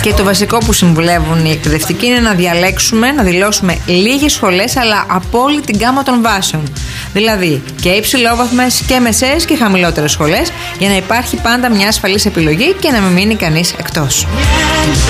Και το βασικό που συμβουλεύουν οι εκπαιδευτικοί είναι να διαλέξουμε, να δηλώσουμε λίγες σχολές, αλλά από όλη την γκάμα των βάσεων. Δηλαδή και υψηλόβαθμες και μεσαίες και χαμηλότερες σχολές, για να υπάρχει πάντα μια ασφαλής επιλογή και να μην μείνει κανείς εκτός.